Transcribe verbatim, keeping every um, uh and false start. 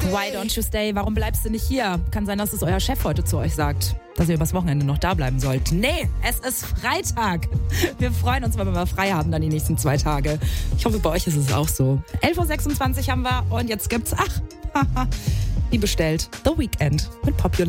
Why don't you stay? Warum bleibst du nicht hier? Kann sein, dass es euer Chef heute zu euch sagt, dass ihr übers Wochenende noch da bleiben sollt. Nee, es ist Freitag. Wir freuen uns, wenn wir mal frei haben dann die nächsten zwei Tage. Ich hoffe, bei euch ist es auch so. elf Uhr sechsundzwanzig haben wir und jetzt gibt's, ach, wie bestellt, The Weeknd mit Popular.